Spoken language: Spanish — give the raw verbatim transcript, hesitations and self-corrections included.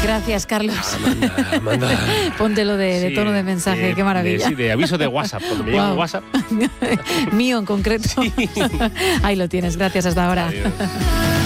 Gracias, Carlos. Amanda, Amanda. Póntelo de, de Sí, tono de mensaje, de- qué maravilla. de- sí, de aviso de WhatsApp, cuando me llaman Guau. WhatsApp. Mío en concreto. Sí. Ahí lo tienes, gracias, hasta ahora. Adiós.